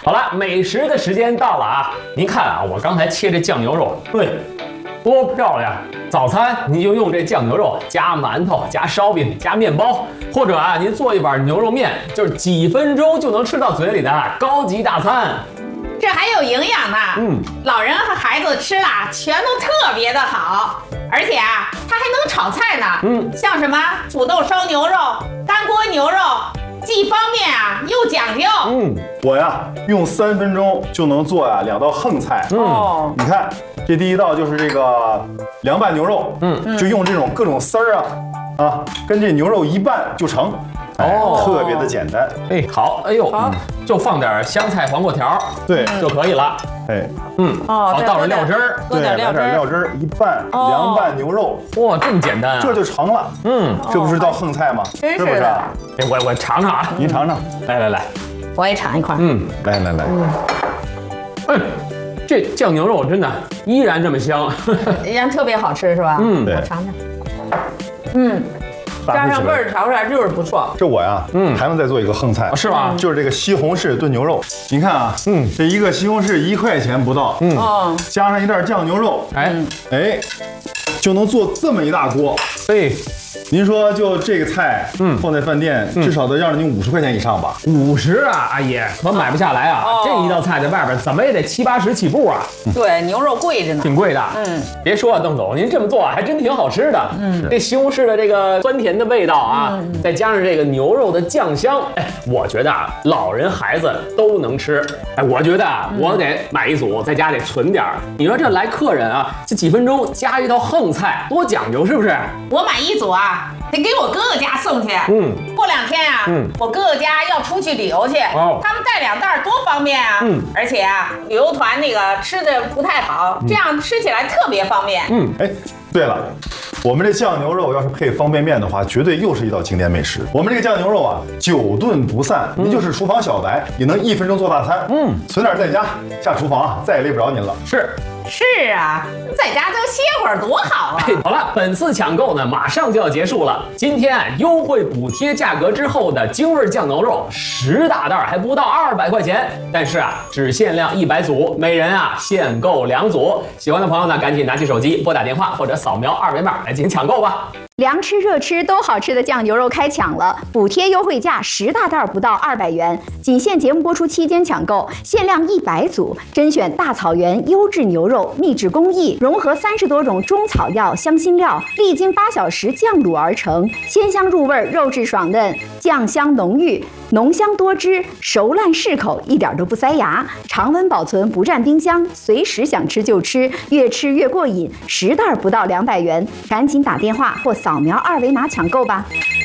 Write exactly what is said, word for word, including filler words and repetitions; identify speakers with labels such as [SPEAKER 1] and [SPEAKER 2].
[SPEAKER 1] 好了，美食的时间到了啊！您看啊，我刚才切这酱牛肉，对，多漂亮！早餐您就用这酱牛肉，加馒头、加烧饼、加面包，或者啊，您做一碗牛肉面，就是几分钟就能吃到嘴里的高级大餐。
[SPEAKER 2] 这还有营养呢，嗯，老人和孩子吃啦，全都特别的好，而且啊，它还能炒菜呢，嗯，像什么土豆烧牛肉、干锅牛肉，既方便啊，又讲究。
[SPEAKER 3] 嗯，我呀用三分钟就能做呀两道横菜。嗯，你看这第一道就是这个凉拌牛肉，嗯，就用这种各种丝儿啊啊，跟这牛肉一拌就成。哦，特别的简单。
[SPEAKER 1] 哎，好，哎呦，好，就放点香菜、黄瓜条，
[SPEAKER 3] 对，
[SPEAKER 1] 就可以了。
[SPEAKER 3] 哎，
[SPEAKER 1] 嗯，哦，倒点料汁儿，
[SPEAKER 3] 对，来点料汁儿，一拌，凉拌牛肉，
[SPEAKER 1] 哇，这么简单啊，
[SPEAKER 3] 这就成了。嗯，这不是道横菜吗？
[SPEAKER 2] 是
[SPEAKER 3] 不是？哎，
[SPEAKER 1] 我我尝尝啊，
[SPEAKER 3] 您尝尝，
[SPEAKER 1] 来来来，
[SPEAKER 2] 我也尝一块。
[SPEAKER 3] 嗯，来来来，
[SPEAKER 1] 哎，这酱牛肉真的依然这么香，
[SPEAKER 2] 依然特别好吃，是吧？
[SPEAKER 1] 嗯，
[SPEAKER 3] 对，
[SPEAKER 2] 我尝尝。嗯。加上味儿尝出来就是不错。
[SPEAKER 3] 这我呀，嗯，还能再做一个横菜，
[SPEAKER 1] 是吧？
[SPEAKER 3] 就是这个西红柿炖牛肉。您看啊，嗯，这一个西红柿一块钱不到，嗯，加上一袋酱牛肉，哎哎，就能做这么一大锅。
[SPEAKER 1] 对，
[SPEAKER 3] 您说就这个菜，嗯，放在饭店至少得让着您五十块钱以上吧？
[SPEAKER 1] 五十啊，阿姨可买不下来啊！这一道菜在外边怎么也得七八十起步啊。
[SPEAKER 2] 对，牛肉贵着呢，
[SPEAKER 1] 挺贵的。嗯，别说啊，邓总，您这么做还真挺好吃的。嗯，这西红柿的这个酸甜的味道啊，再加上这个牛肉的酱香，哎，我觉得啊，老人孩子都能吃。哎，我觉得啊，我得买一组，在家得存点儿。你说这来客人啊，这几分钟加一道横菜，多讲究是不是？
[SPEAKER 2] 我买一组啊，得给我哥哥家送去。嗯，过两天啊，嗯，我哥哥家要出去旅游去，哦，他们带两袋多方便啊。嗯，而且啊，旅游团那个吃的不太好，这样吃起来特别方便。
[SPEAKER 3] 嗯，哎，对了。我们这酱牛肉要是配方便面的话，绝对又是一道经典美食。我们这个酱牛肉啊，久炖不散，您就是厨房小白，也能一分钟做大餐。嗯，存点在家，下厨房啊，再也累不着您了。
[SPEAKER 1] 是。
[SPEAKER 2] 是啊，在家就歇会儿多好啊！
[SPEAKER 1] 好了，本次抢购呢马上就要结束了。今天啊，优惠补贴价格之后的京味酱牛肉十大袋还不到二百块钱，但是啊，只限量一百组，每人啊限购两组。喜欢的朋友呢，赶紧拿起手机拨打电话或者扫描二维码来进行抢购吧。
[SPEAKER 4] 凉吃热吃都好吃的酱牛肉开抢了，补贴优惠价十大袋不到二百元，仅限节目播出期间抢购，限量一百组，甄选大草原优质牛肉，秘制工艺，融合三十多种中草药、香辛料，历经八小时酱卤而成，鲜香入味，肉质爽嫩，酱香浓郁，浓香多汁，熟烂适口，一点都不塞牙，常温保存不占冰箱，随时想吃就吃，越吃越过瘾。十袋不到两百元，赶紧打电话或扫描二维码抢购吧。